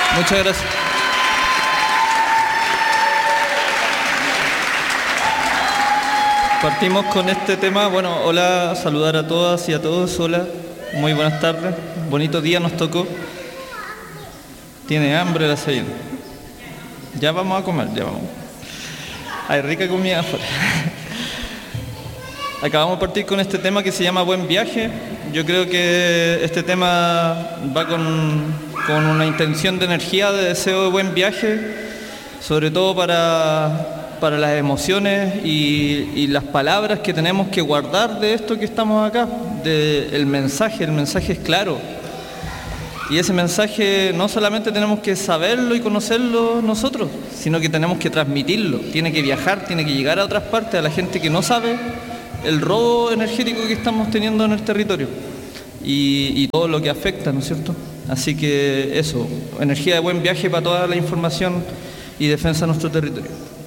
Muchas gracias. Partimos con este tema. Bueno, hola, saludar a todas y a todos. Hola, muy buenas tardes. Bonito día nos tocó. Tiene hambre la señora. Ya vamos a comer, ya vamos. Hay rica comida afuera. Acabamos de partir con este tema que se llama Buen Viaje. Yo creo que este tema va con una intención de energía, de deseo de buen viaje, sobre todo para las emociones y las palabras que tenemos que guardar de esto que estamos acá, el mensaje es claro. Y ese mensaje no solamente tenemos que saberlo y conocerlo nosotros, sino que tenemos que transmitirlo. Tiene que viajar, tiene que llegar a otras partes, a la gente que no sabe el robo energético que estamos teniendo en el territorio y todo lo que afecta, ¿no es cierto? Así que eso, energía de buen viaje para toda la información y defensa de nuestro territorio.